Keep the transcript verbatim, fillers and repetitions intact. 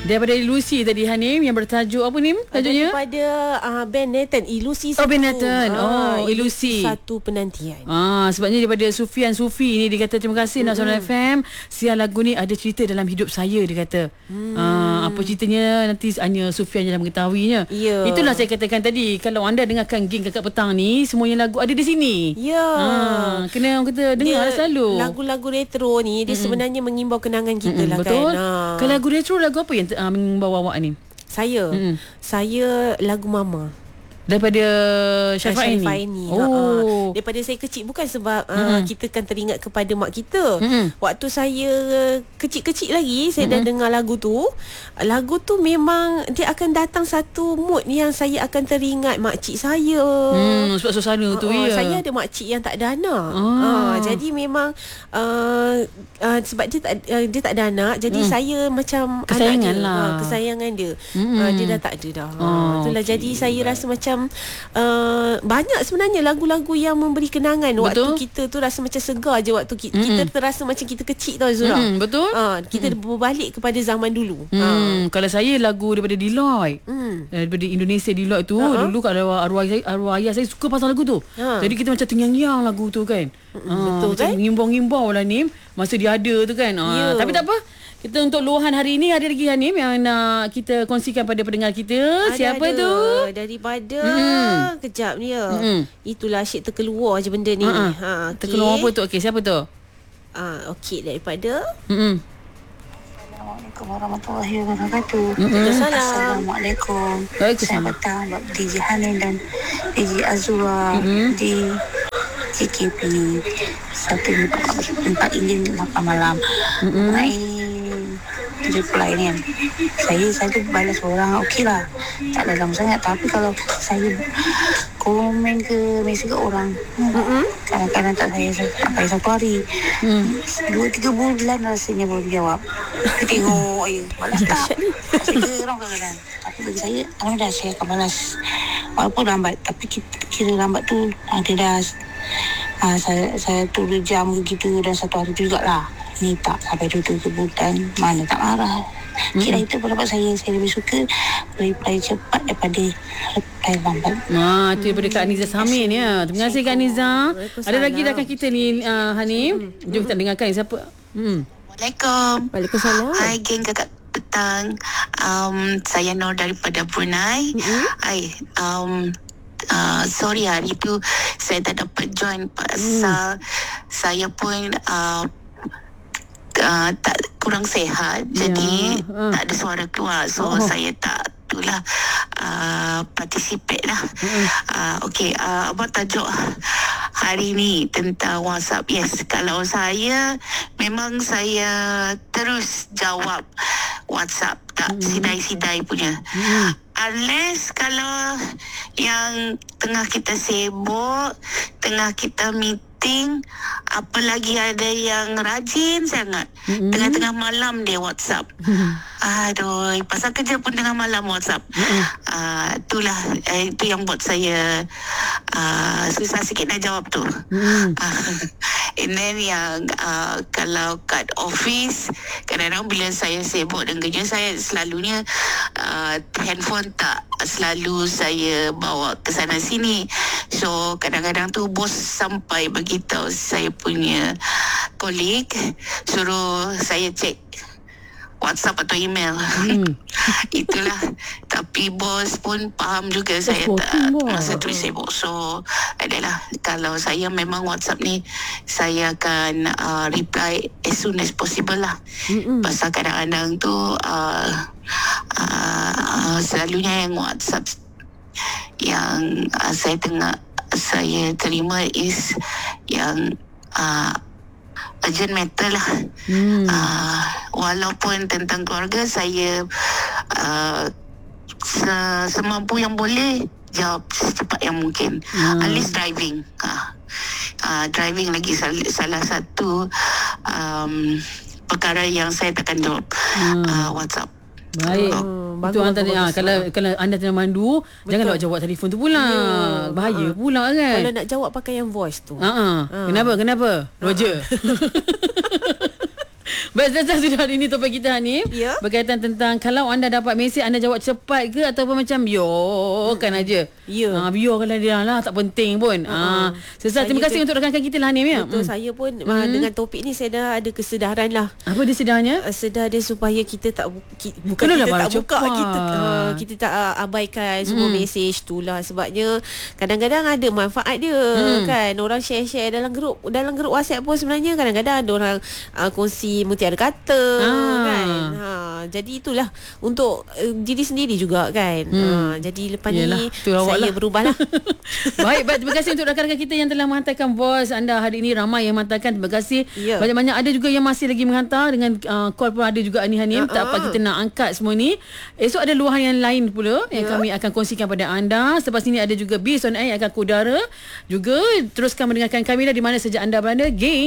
Daripada Ilusi tadi Hanim, yang bertajuk apa Nim? Tajuknya? Daripada uh, band Nathan, Ilusi Oh, satu. band Nathan. Ah, Oh, Ilusi. Satu penantian. Ah, sebabnya daripada Sufian Sufi ni, dia kata terima kasih Mm-hmm. Nasional F M. Siar lagu ni ada cerita dalam hidup saya, dia kata. Hmm. Ah, apa ceritanya nanti hanya Sufian yang mengetahuinya. Ya. Itulah saya katakan tadi, kalau anda dengarkan Geng Kakak Petang ni, semuanya lagu ada di sini. Ya. Ah, kena orang kata dengar Dia, selalu. Lagu-lagu retro ni dia mm-hmm. sebenarnya mengimbau kenangan kita Mm-mm, lah betul. kan. Ah. Kalau lagu retro, lagu apa yang uh, mengimbau awak ni? Saya, Mm-mm. saya lagu Mama. Daripada Syafiq Syafiq ini. Aini. Oh. Ha, daripada saya kecil, bukan sebab uh, kita kan teringat kepada mak kita. Mm-hmm. Waktu saya kecil-kecil lagi, saya mm-hmm. dah dengar lagu tu. Lagu tu memang dia akan datang satu mood yang saya akan teringat makcik saya. Hmm, sebab suasana tu uh, ya. Saya ada makcik yang tak ada anak. Ah. Uh, jadi memang uh, uh, sebab dia tak uh, dia tak ada anak, jadi mm. saya macam kesayangan anak dia. lah. Uh, kesayangan dia. Mm-hmm. Uh, dia dah tak ada dah. Oh, Uh, itulah okay. jadi saya rasa macam Uh, banyak sebenarnya lagu-lagu yang memberi kenangan. Betul? Waktu kita tu rasa macam segar je. Waktu kita, mm-hmm. kita terasa macam kita kecil tau Zura. Mm-hmm, betul. uh, Kita mm-hmm. berbalik kepada zaman dulu. Hmm, uh. Kalau saya lagu daripada Deloitte, mm. daripada Indonesia Deloitte tu, uh-huh. dulu kalau arwah saya, arwah ayah saya suka pasal lagu tu. uh. Jadi kita macam terngiang-ngiang lagu tu kan. Mm-hmm, uh, betul macam kan. mengimbau-ngimbau lah ni masa dia ada tu kan. uh, yeah. Tapi tak apa, kita untuk luahan hari ini ada lagi Hanim yang nak kita kongsikan pada pendengar kita. Ada, Siapa ada. tu? Daripada mm. kejap ni ya. Mm. Itulah asyik terkeluar je benda ni. uh-huh. ha, okay. Terkeluar apa tu? Okey, siapa tu? Ah, okey, daripada Mm-mm. Assalamualaikum warahmatullahi wabarakatuh. Waalaikumsalam. Assalamualaikum. Waalaikumsalam. Saya petang buat D J Hanin dan D J Azura mm-hmm. di J K P satu empat ini lapan malam. Mm-hmm. Mengenai reply ni kan, saya saya tu balas orang okey lah, tak ada lama sangat. Tapi kalau saya komen ke mesej ke orang, mm-hmm. kadang-kadang tak saya sampai satu hari, mm. dua tiga bulan rasanya baru jawab. Kita tengok je balas tak, saya geram kadang-kadang. Tapi bagi saya, alhamdulillah saya akan balas walaupun lambat. Tapi kita kira lambat tu ada dah uh, saya saya tulis jam begitu, dan satu hari tu jugalah. Ni tak sampai dua tiga bulan, mana tak marah. Kira mm-hmm. itu pendapat saya. Saya lebih suka reply cepat daripada reply lambat. Nah, itu daripada Kak Aniza Samin ya. Terima kasih Kak Aniza. Ada lagi rakan kita ni uh, Hanim. Jom kita dengarkan siapa. Hmm. Assalamualaikum. Waalaikumsalam. Hai geng Kakak Petang. Um, saya Nur daripada Brunei. Mm-hmm. Hai, um, uh, sorry hari tu saya tak dapat join pasal mm. saya pun uh, Uh, tak kurang sihat, yeah. Jadi uh. tak ada suara keluar, so oh. saya tak itulah uh, participate lah. uh. uh, Okay, uh, apa tajuk hari ni tentang WhatsApp. Yes, kalau saya memang saya terus jawab WhatsApp, tak mm. sidai-sidai punya. mm. Unless kalau yang tengah kita sibuk, tengah kita meeting, apalagi ada yang rajin sangat, mm-hmm. tengah-tengah malam dia WhatsApp. Mm-hmm. Aduh, pasal kerja pun tengah malam WhatsApp. Mm-hmm. Uh, itulah eh, itu yang buat saya uh, susah sikit nak jawab tu. Mm-hmm. Uh, and then yang uh, kalau kat office, kadang-kadang bila saya sibuk dengan kerja, saya selalunya uh, handphone tak selalu saya bawa ke sana sini. So kadang-kadang tu bos sampai beritahu saya punya colleague suruh saya cek WhatsApp atau email. hmm. Itulah. Tapi bos pun faham juga oh, saya tak masa tu sibuk. So adalah, kalau saya memang WhatsApp ni saya akan uh, reply as soon as possible lah. Mm-mm. Pasal kadang-kadang tu uh, uh, selalunya yang WhatsApp yang uh, saya tengah saya terima is yang uh, urgent matter lah. hmm. uh, Walaupun tentang keluarga, saya uh, se- semampu yang boleh jawab secepat yang mungkin. hmm. At least driving, uh, uh, driving lagi sal- salah satu um, perkara yang saya takkan jawab. hmm. uh, WhatsApp. Baik. Oh, itu antara ah, kalau kalau anda tengah mandu, betul, janganlah jawab telefon tu pula. Ya. Bahaya ha. pula kan. Kalau nak jawab pakai yang voice tu. Ha. Ha. Kenapa? Kenapa? Roger. Baik, Zazah, sudah hari ini topik kita ni Ya. berkaitan tentang kalau anda dapat mesej, anda jawab cepat ke ataupun macam biarkan aja. Ya. Ha, biarkanlah dia lah, tak penting pun. Ha, Zazah, terima kasih Saya untuk rakan-rakan kita lah ni ya. Betul, saya pun hmm. dengan topik ni saya dah ada kesedaran lah. Apa dia sedarnya? Uh, sedar dia supaya kita tak bu- ki, bukan Kenalah kita tak baru buka cepat. kita uh, kita tak uh, abaikan semua Hmm. mesej tu lah, sebabnya kadang-kadang ada manfaat dia Hmm. kan, orang share-share dalam grup dalam grup WhatsApp pun sebenarnya kadang-kadang ada orang uh, kongsi mutiara kata Ah. kan. Ha, jadi itulah untuk uh, diri sendiri juga kan. Hmm. Ha, jadi lepas Yelah, ni tu awak saya lah. berubahlah. Baik, baik, terima kasih untuk rakan-rakan kita yang telah menghantarkan voice anda hari ini. Ramai yang menghantarkan, terima kasih. Ya. Banyak-banyak ada juga yang masih lagi menghantar dengan uh, call pun ada juga ni Hanim. Uh-uh. Tak apa, kita nak angkat semua ni. Esok ada luahan yang lain pula yang Ya. kami akan kongsikan pada anda. Selepas ini ada juga Beast on Air yang akan kudara. Juga teruskan mendengarkan kami lah di mana saja anda berada. Geng.